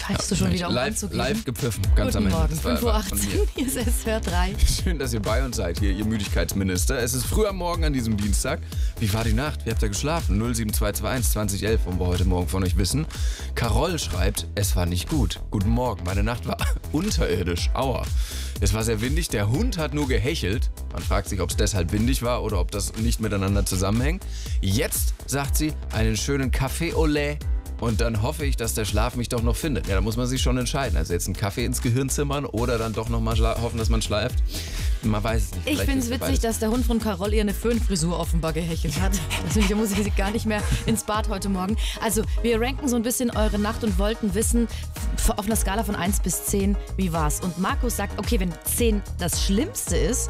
Pfeifst du schon wieder anzugeben? Live gepfiffen, ganz Guten am Ende. Morgen, 5.18 Uhr, hier ist SWR 3. Schön, dass ihr bei uns seid, hier, ihr Müdigkeitsminister. Es ist früh am Morgen an diesem Dienstag. Wie war die Nacht? Wie habt ihr geschlafen? 07221 2011 wollen wir heute Morgen von euch wissen. Carol schreibt, es war nicht gut. Guten Morgen, meine Nacht war unterirdisch. Aua. Es war sehr windig, der Hund hat nur gehechelt. Man fragt sich, ob es deshalb windig war oder ob das nicht miteinander zusammenhängt. Jetzt, sagt sie, einen schönen Café au lait. Und dann hoffe ich, dass der Schlaf mich doch noch findet. Ja, da muss man sich schon entscheiden. Also jetzt einen Kaffee ins Gehirn zimmern oder dann doch noch mal hoffen, dass man schleift. Man weiß es nicht. Ich finde es witzig, dass der Hund von Carol ihr eine Föhnfrisur offenbar gehechelt hat. Deswegen da muss ich sie gar nicht mehr ins Bad heute Morgen. Also wir ranken so ein bisschen eure Nacht und wollten wissen, auf einer Skala von 1 bis 10, wie war's? Und Markus sagt, okay, wenn 10 das Schlimmste ist,